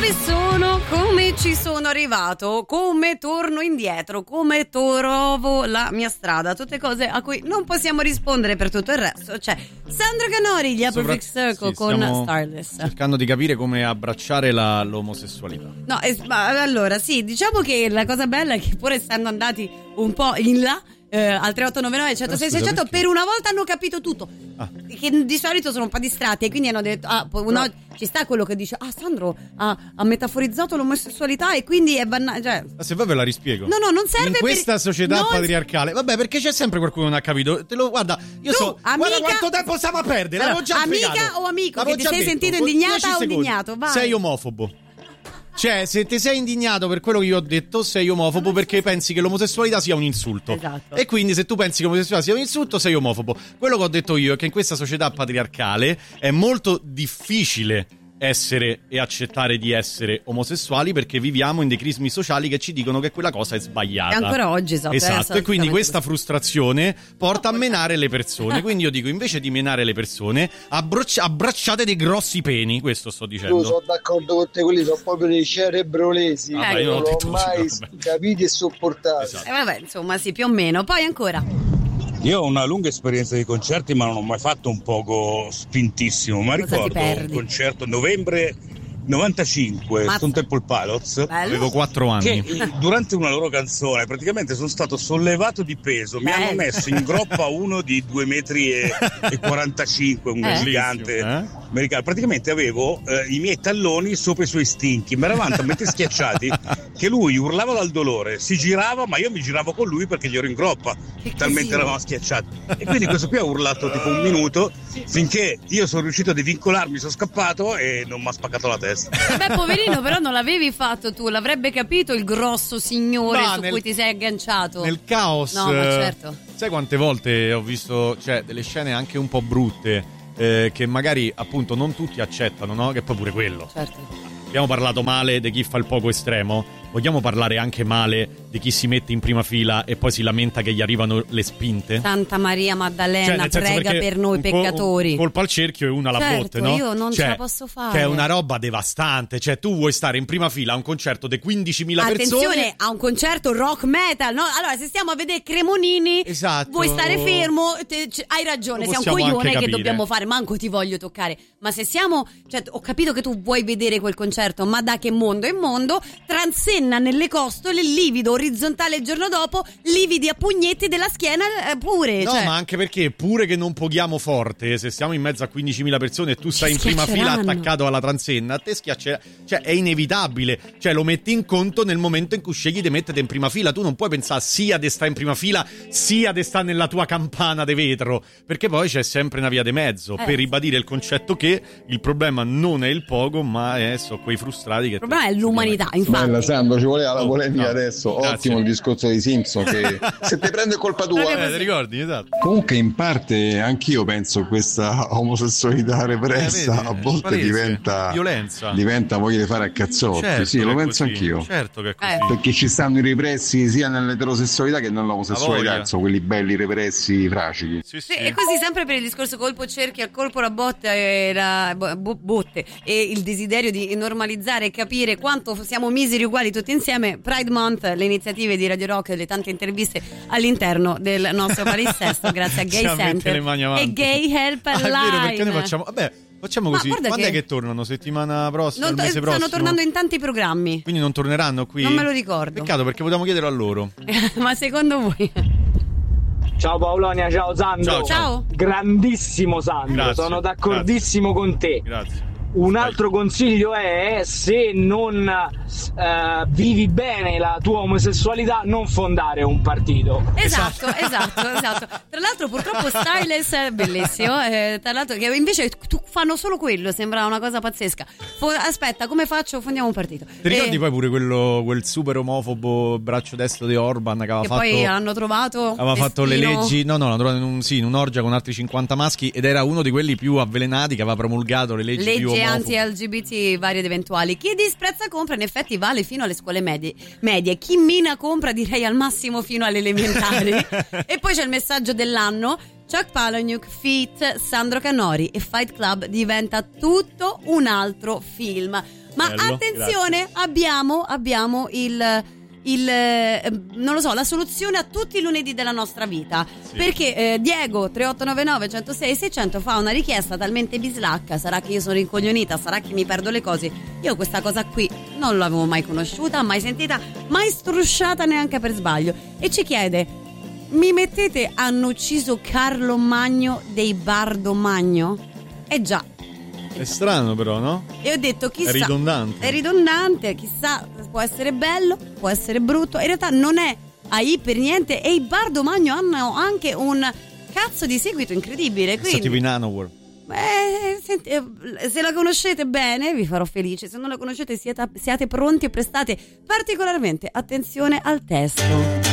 Dove sono? Come ci sono arrivato? Come torno indietro? Come trovo la mia strada? Tutte cose a cui non possiamo rispondere. Per tutto il resto c'è Sandro Canori, gli Perfect Circle, sì, con Starless, cercando di capire come abbracciare l'omosessualità. No, allora sì, diciamo che la cosa bella è che pur essendo andati un po' in là al 3899 106 600 per una volta hanno capito tutto, che di solito sono un po' distratti e quindi hanno detto ci sta quello che dice Sandro ha metaforizzato l'omosessualità e quindi è cioè... se va ve la rispiego. No, non serve in questa società patriarcale. Vabbè, perché c'è sempre qualcuno che non ha capito. Guarda, guarda quanto tempo stiamo a perdere. Allora, l'avevo già amica spiegato. O amico che ti sei sentito indignata o indignato? Vai. Sei omofobo. Cioè, se ti sei indignato per quello che io ho detto, sei omofobo perché pensi che l'omosessualità sia un insulto. Esatto. E quindi se tu pensi che l'omosessualità sia un insulto, sei omofobo. Quello che ho detto io è che in questa società patriarcale è molto difficile essere e accettare di essere omosessuali perché viviamo in dei crismi sociali che ci dicono che quella cosa è sbagliata. E ancora oggi esatto, e quindi questa frustrazione porta a menare le persone. Quindi io dico, invece di menare le persone, abbracciate dei grossi peni. Questo sto dicendo. Io sono d'accordo con te, quelli sono proprio dei cerebrolesi. Io non l'ho mai capiti e sopportati. Esatto. Vabbè, insomma, sì, più o meno. Poi ancora. Io ho una lunga esperienza di concerti, ma non ho mai fatto un poco spintissimo. Ma ricordo un concerto novembre 95 Stone Temple Pilots. Bello. Avevo 4 anni. Che durante una loro canzone praticamente sono stato sollevato di peso. Mi hanno messo in groppa uno di 2,45 m, un gigante americano. Praticamente avevo i miei talloni sopra i suoi stinchi. Mi eravamo talmente schiacciati che lui urlava dal dolore, si girava, ma io mi giravo con lui perché gli ero in groppa. Talmente eravamo schiacciati. E quindi questo qui ha urlato tipo un minuto finché io sono riuscito a divincolarmi, sono scappato e non mi ha spaccato la testa. Beh, poverino, però non l'avevi fatto tu, l'avrebbe capito il grosso signore cui ti sei agganciato. Nel caos. No, ma certo. Sai quante volte ho visto, delle scene anche un po' brutte che magari appunto non tutti accettano, no? Che poi pure quello. Certo. Abbiamo parlato male di chi fa il poco estremo. Vogliamo parlare anche male di chi si mette in prima fila e poi si lamenta che gli arrivano le spinte? Santa Maria Maddalena, prega per noi peccatori. Colpa al cerchio e una alla botte, no? Io non ce la posso fare. Che è una roba devastante. Cioè, tu vuoi stare in prima fila a un concerto di 15.000 persone. Attenzione, a un concerto rock metal, no? Allora, se stiamo a vedere Cremonini, esatto, vuoi stare fermo, hai ragione, sei un coglione che dobbiamo fare, manco ti voglio toccare. Ma se siamo, ho capito che tu vuoi vedere quel concerto, ma da che mondo è mondo, transcende nelle costole, livido orizzontale il giorno dopo, lividi a pugnetti della schiena pure. No, ma anche perché pure che non poghiamo forte, se siamo in mezzo a 15.000 persone e tu stai in prima fila attaccato alla transenna, a te schiaccerà. Cioè è inevitabile, lo metti in conto nel momento in cui scegli di mettere in prima fila. Tu non puoi pensare sia di stare in prima fila sia di stare nella tua campana de vetro, perché poi c'è sempre una via di mezzo per ribadire il concetto che il problema non è il pogo, ma sono quei frustrati che... Il problema è l'umanità, infatti. Ci voleva la polemica adesso. Grazie. Ottimo il discorso di Simpson che se te prende colpa tua. Ti ricordi? Esatto. Comunque in parte anch'io penso che questa omosessualità repressa a volte diventa violenza, diventa voglia di fare a cazzotti. Certo, sì, lo penso così. Anch'io. Certo che è così. Perché ci stanno i repressi sia nell'eterosessualità che nell'omosessualità, sono quelli belli repressi fragili. Sì, e così sempre per il discorso colpo cerchi al colpo la botta e la botte e il desiderio di normalizzare e capire quanto siamo miseri uguali tutti insieme. Pride Month, le iniziative di Radio Rock e le tante interviste all'interno del nostro palinsesto grazie a Gay Center e Gay Help Line. Vero, perché noi facciamo così. Quando è che tornano? Settimana prossima? Il mese prossimo? Stanno tornando in tanti programmi. Quindi non torneranno qui? Non me lo ricordo. Peccato, perché potevamo chiederlo a loro. Ma secondo voi? Ciao Paolonia, ciao Sandro. Ciao. Grandissimo Sandro, grazie, sono d'accordissimo con te. Grazie. Un altro consiglio è, se non vivi bene la tua omosessualità, non fondare un partito. Esatto. Tra l'altro purtroppo Styleless è bellissimo, tra l'altro che invece fanno solo quello, sembra una cosa pazzesca. Aspetta, come faccio? Fondiamo un partito. Ti ricordi poi pure quel super omofobo braccio destro di Orban che aveva fatto, poi hanno trovato aveva fatto le leggi, l'hanno trovato in un'orgia con altri 50 maschi ed era uno di quelli più avvelenati che aveva promulgato le leggi più omofobe. Anti-LGBT varie ed eventuali. Chi disprezza compra, in effetti vale fino alle scuole medie. Chi mina compra, direi al massimo fino alle elementari. E poi c'è il messaggio dell'anno: Chuck Palahniuk feat. Sandro Canori e Fight Club diventa tutto un altro film. Ma bello, attenzione, abbiamo non lo so, la soluzione a tutti i lunedì della nostra vita, sì. Perché Diego 3899 106 600 fa una richiesta talmente bislacca, sarà che io sono rincoglionita, sarà che mi perdo le cose, io questa cosa qui non l'avevo mai conosciuta, mai sentita, mai strusciata neanche per sbaglio, e ci chiede: mi mettete hanno ucciso Carlo Magno dei Bardo Magno? Già, è strano però, no? E ho detto chissà, è ridondante, chissà, può essere bello, può essere brutto, in realtà non è AI per niente, e i Bardo Magno hanno anche un cazzo di seguito incredibile, quindi tipo in Nanowar. Senti, se la conoscete bene vi farò felice, se non la conoscete siate pronti e prestate particolarmente attenzione al testo.